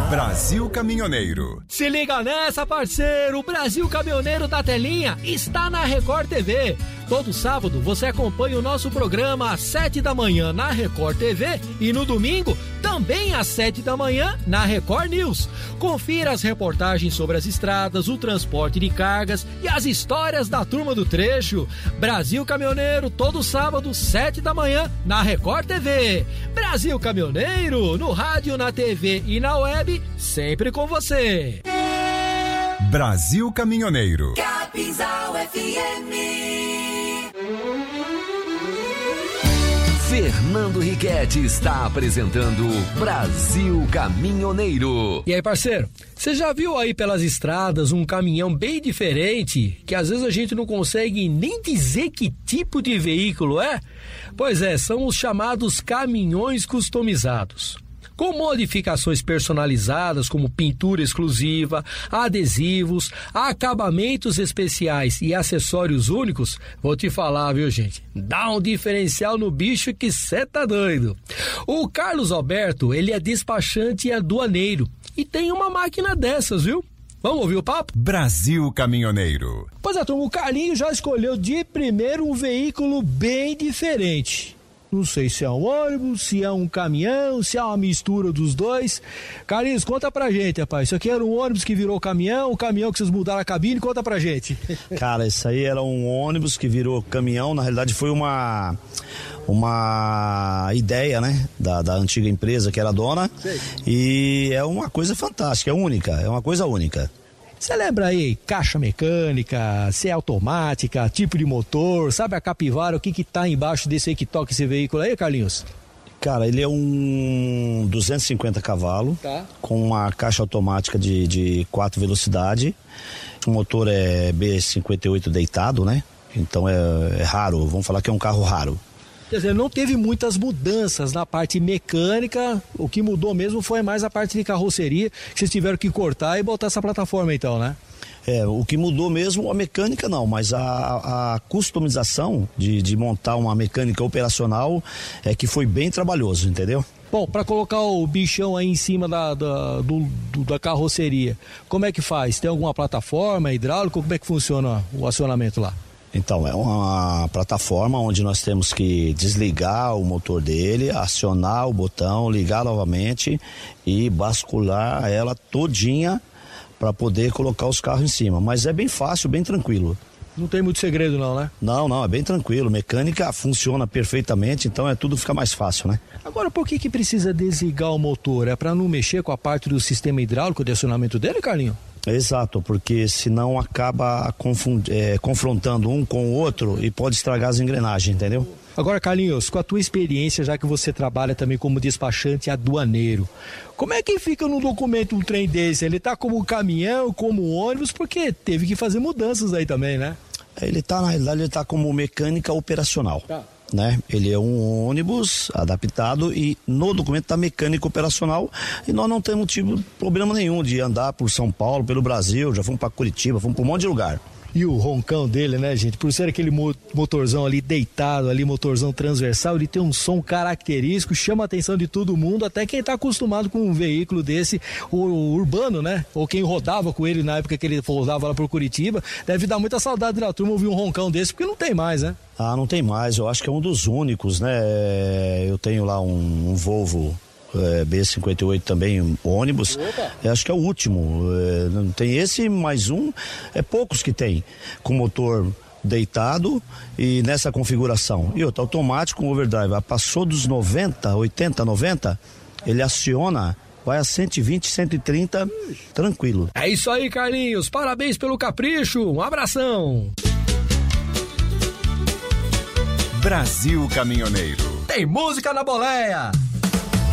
Brasil Caminhoneiro. Se liga nessa, parceiro! O Brasil Caminhoneiro da Telinha está na Record TV. Todo sábado você acompanha o nosso programa às 7 da manhã na Record TV e no domingo também às 7 da manhã na Record News. Confira as reportagens sobre as estradas, o transporte de cargas e as histórias da turma do trecho. Brasil Caminhoneiro, todo sábado, 7 da manhã na Record TV. Brasil Caminhoneiro, no rádio, na TV e na web, sempre com você. Brasil Caminhoneiro. Capinzal FM. Fernando Riquetti está apresentando Brasil Caminhoneiro. E aí, parceiro, você já viu aí pelas estradas um caminhão bem diferente, que às vezes a gente não consegue nem dizer que tipo de veículo é? Pois é, são os chamados caminhões customizados. Com modificações personalizadas como pintura exclusiva, adesivos, acabamentos especiais e acessórios únicos, vou te falar, viu, gente? Dá um diferencial no bicho que cê tá doido. O Carlos Alberto, ele é despachante e aduaneiro e tem uma máquina dessas, viu? Vamos ouvir o papo? Brasil Caminhoneiro. Pois é, turma, o Carlinho já escolheu de primeiro um veículo bem diferente. Não sei se é um ônibus, se é um caminhão, se é uma mistura dos dois. Carlinhos, conta pra gente, rapaz. Isso aqui era um ônibus que virou caminhão, o caminhão que vocês mudaram a cabine, conta pra gente. Cara, isso aí era um ônibus que virou caminhão. Na realidade foi uma ideia, né, da antiga empresa que era dona. Sei. E é uma coisa fantástica, é única, é uma coisa única. Você lembra aí, caixa mecânica, se é automática, tipo de motor, sabe a capivara, o que tá embaixo desse aí que toca esse veículo aí, Carlinhos? Cara, ele é um 250 cavalos, tá, com uma caixa automática de 4 velocidades. O motor é B58 deitado, né? Então é raro, vamos falar que é um carro raro. Quer dizer, não teve muitas mudanças na parte mecânica, o que mudou mesmo foi mais a parte de carroceria, que vocês tiveram que cortar e botar essa plataforma então, né? O que mudou mesmo, a mecânica não, mas a customização de montar uma mecânica operacional é que foi bem trabalhoso, entendeu? Bom, para colocar o bichão aí em cima da carroceria, como é que faz? Tem alguma plataforma hidráulica? Como é que funciona o acionamento lá? Então, é uma plataforma onde nós temos que desligar o motor dele, acionar o botão, ligar novamente e bascular ela todinha para poder colocar os carros em cima. Mas é bem fácil, bem tranquilo. Não tem muito segredo não, né? Não, é bem tranquilo. Mecânica funciona perfeitamente, então tudo fica mais fácil, né? Agora, por que precisa desligar o motor? É para não mexer com a parte do sistema hidráulico de acionamento dele, Carlinho? Exato, porque senão acaba confrontando um com o outro e pode estragar as engrenagens, entendeu? Agora, Carlinhos, com a tua experiência, já que você trabalha também como despachante aduaneiro, como é que fica no documento um trem desse? Ele tá como caminhão, como ônibus, porque teve que fazer mudanças aí também, né? Na realidade, ele tá como mecânica operacional. Tá. Né? Ele é um ônibus adaptado e no documento está mecânica operacional e nós não temos tido problema nenhum de andar por São Paulo, pelo Brasil, já fomos para Curitiba, fomos para um monte de lugar. E o roncão dele, né, gente? Por ser aquele motorzão ali deitado, ali, motorzão transversal, ele tem um som característico, chama a atenção de todo mundo, até quem tá acostumado com um veículo desse, o urbano, né? Ou quem rodava com ele na época que ele rodava lá por Curitiba, deve dar muita saudade da turma ouvir um roncão desse, porque não tem mais, né? Ah, não tem mais, eu acho que é um dos únicos, né? Eu tenho lá um Volvo B58 também, ônibus. Eu acho que é o último. Não tem esse, mais um. É poucos que tem com motor deitado e nessa configuração. E outro, automático com overdrive. Passou dos 90, 80, 90, ele aciona, vai a 120, 130, tranquilo. É isso aí, Carlinhos. Parabéns pelo capricho. Um abração. Brasil Caminhoneiro. Tem música na boleia.